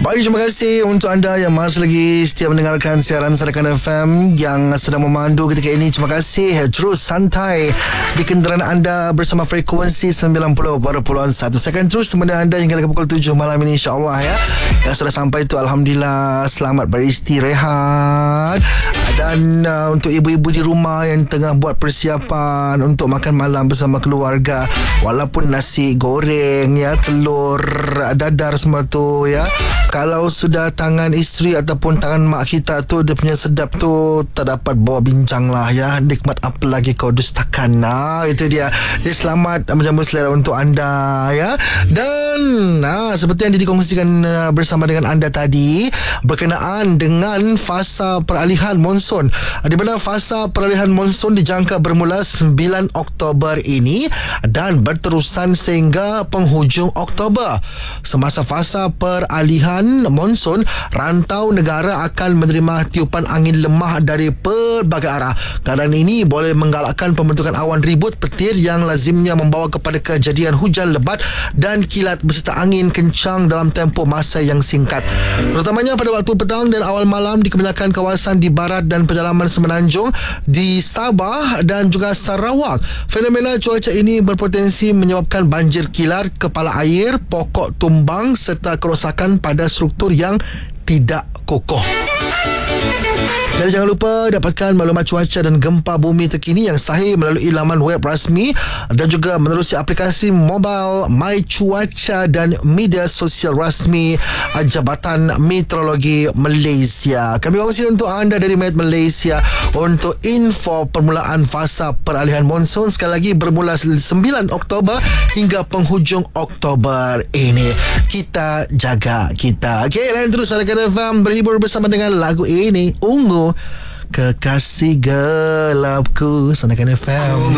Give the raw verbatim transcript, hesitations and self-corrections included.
Baik, terima kasih untuk anda yang masih lagi setia mendengarkan siaran Sarakan F M yang sedang memandu ketika ini. Terima kasih. Terus santai di kenderaan anda bersama frekuensi sembilan puluh perpuluhan satu. Saya akan terus menemani anda hingga ke pukul tujuh malam ini, insyaAllah ya. Yang sudah sampai itu Alhamdulillah selamat beristirahat. Dan uh, untuk ibu-ibu di rumah yang tengah buat persiapan untuk makan malam bersama keluarga, walaupun nasi goreng ya, telur dadar semua tu ya, kalau sudah tangan isteri ataupun tangan mak kita tu dia punya sedap tu tak dapat bawa bincang lah ya. Nikmat apa lagi kau dustakan. Nah, itu dia. Jadi selamat menjamu selera untuk anda ya. Dan nah, seperti yang dikongsikan uh, bersama dengan anda tadi berkenaan dengan fasa peralihan monsun, di mana fasa peralihan monsun dijangka bermula sembilan Oktober ini dan berterusan sehingga penghujung Oktober. Semasa fasa peralihan monsun, rantau negara akan menerima tiupan angin lemah dari pelbagai arah. Keadaan ini boleh menggalakkan pembentukan awan ribut petir yang lazimnya membawa kepada kejadian hujan lebat dan kilat beserta angin kencang dalam tempoh masa yang singkat, terutamanya pada waktu petang dan awal malam di kebanyakan kawasan di barat dan pedalaman Semenanjung, di Sabah dan juga Sarawak. Fenomena cuaca ini berpotensi menyebabkan banjir kilat, kepala air, pokok tumbang serta kerosakan pada struktur yang tidak kokoh. Jadi jangan lupa dapatkan maklumat cuaca dan gempa bumi terkini yang sahih melalui laman web rasmi dan juga menerusi aplikasi mobile My Cuaca dan media sosial rasmi Jabatan Meteorologi Malaysia. Kami kongsi untuk anda dari Met Malaysia untuk info permulaan fasa peralihan monsun, sekali lagi bermula sembilan Oktober hingga penghujung Oktober ini. Kita jaga kita. Okey, lain terus Sarakan F M berhibur bersama dengan lagu ini, Ungu Kekasih Gelapku, Sarakan F M.